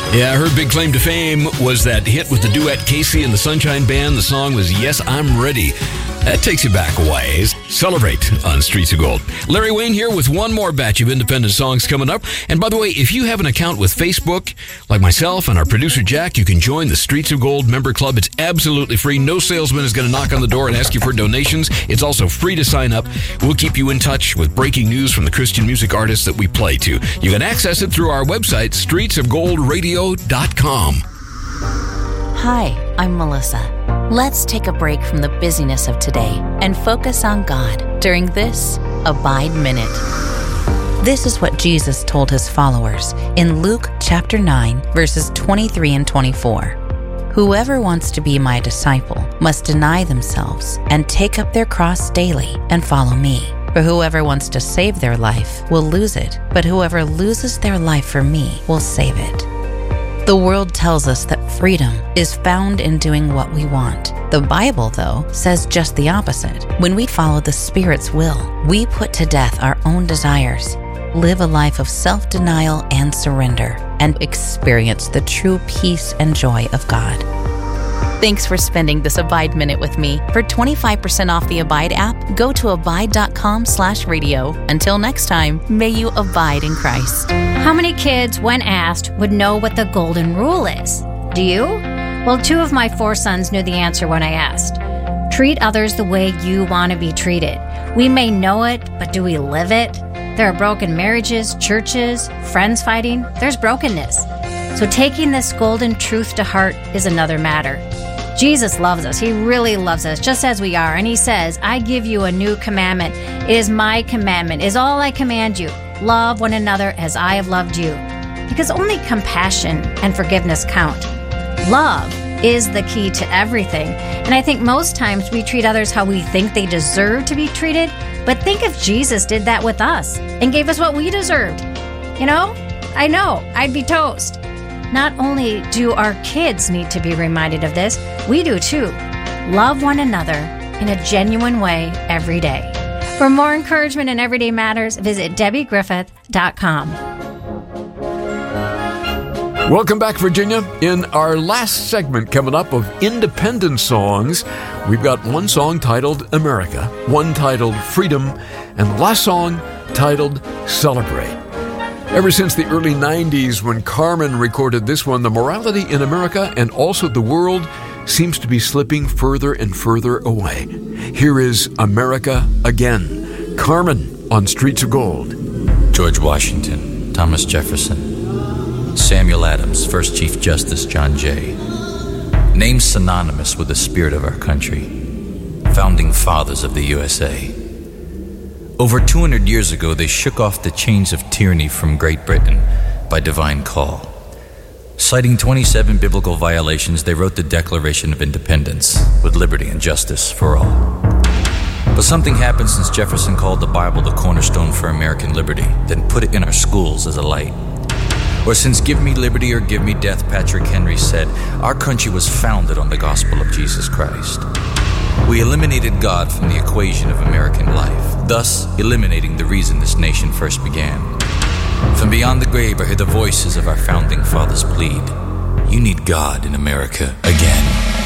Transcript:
Yeah, her big claim to fame was that hit with the duet Casey and the Sunshine Band. The song was Yes, I'm Ready. That takes you back a ways. Celebrate on Streets of Gold. Larry Wayne here with one more batch of independent songs coming up. And by the way, if you have an account with Facebook, like myself and our producer Jack, you can join the Streets of Gold member club. It's absolutely free. No salesman is going to knock on the door and ask you for donations. It's also free to sign up. We'll keep you in touch with breaking news from the Christian music artists that we play to. You can access it through our website, streetsofgoldradio.com. Hi, I'm Melissa. Let's take a break from the busyness of today and focus on God during this Abide Minute. This is what Jesus told his followers in Luke chapter 9, verses 23 and 24. Whoever wants to be my disciple must deny themselves and take up their cross daily and follow me. For whoever wants to save their life will lose it, but whoever loses their life for me will save it. The world tells us that freedom is found in doing what we want. The Bible, though, says just the opposite. When we follow the Spirit's will, we put to death our own desires, live a life of self-denial and surrender, and experience the true peace and joy of God. Thanks for spending this Abide Minute with me. For 25% off the Abide app, go to abide.com/radio. Until next time, may you abide in Christ. How many kids, when asked, would know what the golden rule is? Do you? Well, 2 of my 4 sons knew the answer when I asked. Treat others the way you want to be treated. We may know it, but do we live it? There are broken marriages, churches, friends fighting. There's brokenness. So taking this golden truth to heart is another matter. Jesus loves us. He really loves us, just as we are. And he says, I give you a new commandment. It is my commandment, is all I command you. Love one another as I have loved you. Because only compassion and forgiveness count. Love is the key to everything. And I think most times we treat others how we think they deserve to be treated. But think if Jesus did that with us and gave us what we deserved. You know, I'd be toast. Not only do our kids need to be reminded of this, we do too. Love one another in a genuine way every day. For more encouragement in everyday matters, visit DebbieGriffith.com. Welcome back, Virginia. In our last segment coming up of independent songs, we've got one song titled America, one titled Freedom, and the last song titled Celebrate. Ever since the early 90s when Carmen recorded this one, the morality in America and also the world seems to be slipping further and further away. Here is America Again. Carmen on Streets of Gold. George Washington, Thomas Jefferson, Samuel Adams, First Chief Justice John Jay. Names synonymous with the spirit of our country. Founding fathers of the USA. Over 200 years ago, they shook off the chains of tyranny from Great Britain by divine call. Citing 27 biblical violations, they wrote the Declaration of Independence with liberty and justice for all. But something happened since Jefferson called the Bible the cornerstone for American liberty, then put it in our schools as a light. Or since give me liberty or give me death, Patrick Henry said, our country was founded on the gospel of Jesus Christ. We eliminated God from the equation of American life, thus eliminating the reason this nation first began. From beyond the grave, I hear the voices of our founding fathers plead, you need God in America again.